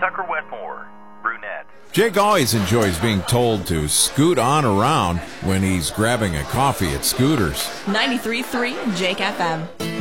Tucker Wetmore, brunette. Jake always enjoys being told to scoot on around when he's grabbing a coffee at Scooters. 93.3 Jake FM.